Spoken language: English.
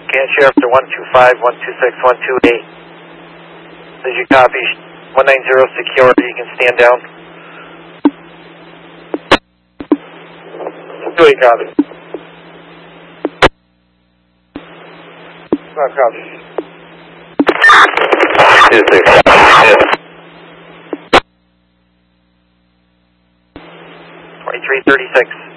Can share after 125, 126, 128. As you copy, 190 secure, you can stand down. 28 copy. Not copy. 26. 2336.